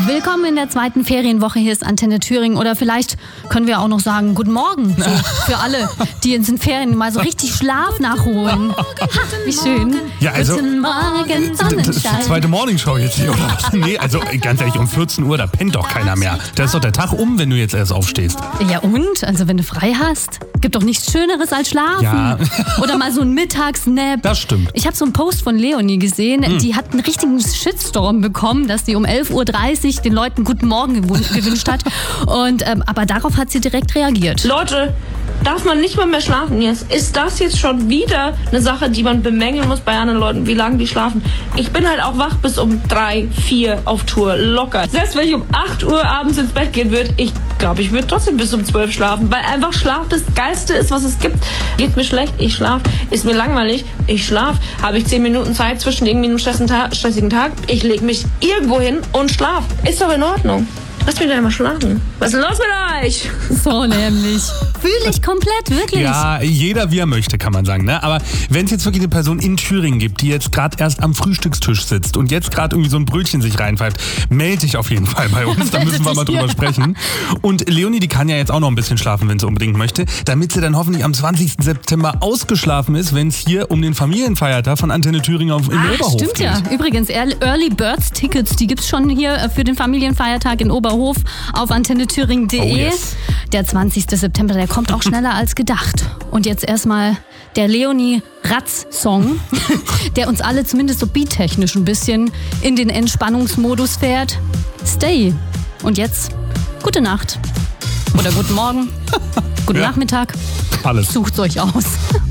Willkommen in der zweiten Ferienwoche. Hier ist Antenne Thüringen. Oder vielleicht können wir auch noch sagen, guten Morgen. So, für alle, die in den Ferien mal so richtig Schlaf nachholen. Wie schön. Ja, also, guten Morgen, das ist die Sonnenschein. zweite Morningshow jetzt hier, oder was? Nee, also ganz ehrlich, um 14 Uhr, da pennt doch keiner mehr. Da ist doch der Tag um, wenn du jetzt erst aufstehst. Ja und? Also wenn du frei hast, gibt doch nichts Schöneres als schlafen. Ja. Oder mal so ein Mittagsnap. Das stimmt. Ich habe so einen Post von Leonie gesehen, die hat einen richtigen Shitstorm bekommen, dass sie um 11.30 Uhr den Leuten guten Morgen gewünscht hat. Und, aber darauf hat sie direkt reagiert. Leute, darf man nicht mal mehr schlafen jetzt? Ist das jetzt schon wieder eine Sache, die man bemängeln muss bei anderen Leuten, wie lange die schlafen? Ich bin halt auch wach bis um 3, 4 auf Tour, locker. Selbst wenn ich um 8 Uhr abends ins Bett gehen würde, ich glaube, ich würde trotzdem bis um 12 schlafen, weil einfach Schlaf das Geilste ist, was es gibt. Geht mir schlecht, ich schlaf. Ist mir langweilig, ich schlaf. Habe ich 10 Minuten Zeit zwischen irgendwie einem stressigen Tag, ich lege mich irgendwo hin und schlaf. Ist doch in Ordnung. Lasst mich doch mal schlafen. Was ist denn los mit euch? So nämlich. Fühle ich komplett, wirklich. Ja, jeder wie er möchte, kann man sagen. Ne? Aber wenn es jetzt wirklich eine Person in Thüringen gibt, die jetzt gerade erst am Frühstückstisch sitzt und jetzt gerade irgendwie so ein Brötchen sich reinpfeift, melde dich auf jeden Fall bei uns, da müssen wir mal drüber sprechen. Und Leonie, die kann ja jetzt auch noch ein bisschen schlafen, wenn sie unbedingt möchte, damit sie dann hoffentlich am 20. September ausgeschlafen ist, wenn es hier um den Familienfeiertag von Antenne Thüringen in Oberhof stimmt geht. ja. Übrigens, Early Birds Tickets, die gibt's schon hier für den Familienfeiertag in Oberhof auf antennethüringen.de. Oh yes. Der 20. September, der kommt auch schneller als gedacht. Und jetzt erstmal der Leonie Ratz-Song, der uns alle zumindest so beattechnisch ein bisschen in den Entspannungsmodus fährt. Stay. Und jetzt gute Nacht. Oder guten Morgen. Guten Ja. Nachmittag. Alles. Sucht's euch aus.